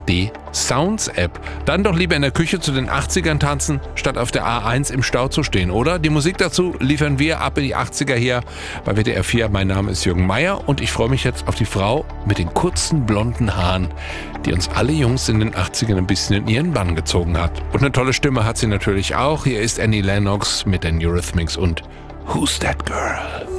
Die Sounds-App. Dann doch lieber in der Küche zu den 80ern tanzen, statt auf der A1 im Stau zu stehen, oder? Die Musik dazu liefern wir ab in die 80er hier bei WDR 4. Mein Name ist Jürgen Meier und ich freue mich jetzt auf die Frau mit den kurzen blonden Haaren, die uns alle Jungs in den 80ern ein bisschen in ihren Bann gezogen hat. Und eine tolle Stimme hat sie natürlich auch. Hier ist Annie Lennox mit den Eurythmics und Who's That Girl?